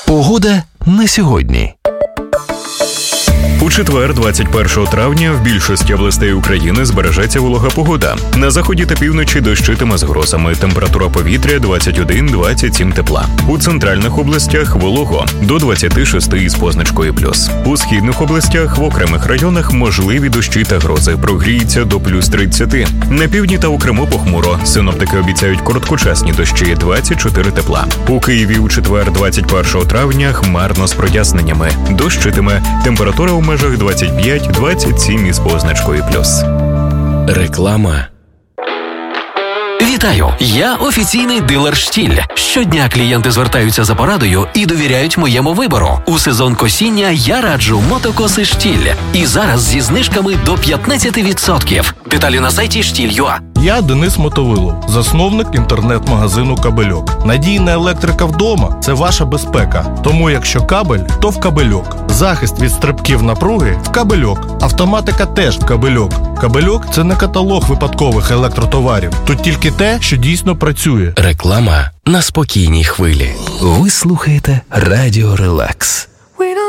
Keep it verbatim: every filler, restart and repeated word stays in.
Погода на сьогодні. У четвер, двадцять першого травня, в більшості областей України збережеться волога погода. На заході та півночі дощитиме з грозами. Температура повітря двадцять один - двадцять сім тепла. У центральних областях волого до двадцять шість із позначкою плюс. У східних областях в окремих районах можливі дощі та грози. Прогріється до плюс тридцять. На півдні та у Криму похмуро. Синоптики обіцяють короткочасні дощі двадцять чотири тепла. У Києві у четвер, двадцять першого травня, хмарно з проясненнями. Дощитиме. Температура у межах двадцять п'ять - двадцять сім із позначкою плюс. Реклама. Вітаю! Я офіційний дилер «Штіль». Щодня клієнти звертаються за порадою і довіряють моєму вибору. У сезон косіння я раджу мотокоси «Штіль». І зараз зі знижками до п'ятнадцять відсотків. Деталі на сайті штіль крапка ю а. Я Денис Мотовилов, засновник інтернет-магазину «Кабельок». Надійна електрика вдома – це ваша безпека. Тому якщо кабель, то в «Кабельок». Захист від стрибків напруги – в «Кабельок». Автоматика теж в «Кабельок». «Кабельок» – це не каталог випадкових електротоварів. Тут тільки те, що дійсно працює. Реклама на спокійній хвилі. Ви слухаєте Радіо Релакс.